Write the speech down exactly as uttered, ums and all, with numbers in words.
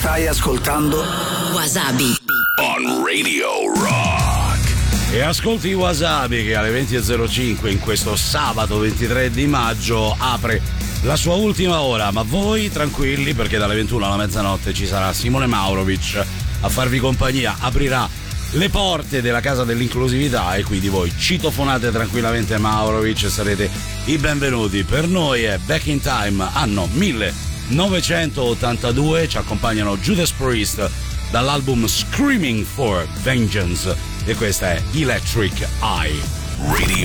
Stai ascoltando Wasabi on Radio Rock. E ascolti Wasabi che alle venti e zero cinque in questo sabato ventitré di maggio apre la sua ultima ora, ma voi tranquilli perché dalle ventuno alla mezzanotte ci sarà Simone Maurovic a farvi compagnia, aprirà le porte della casa dell'inclusività e quindi voi citofonate tranquillamente Maurovic e sarete i benvenuti. Per noi è Back in Time, anno millenovecentottantadue, ci accompagnano Judas Priest dall'album Screaming for Vengeance e questa è Electric Eye. Radio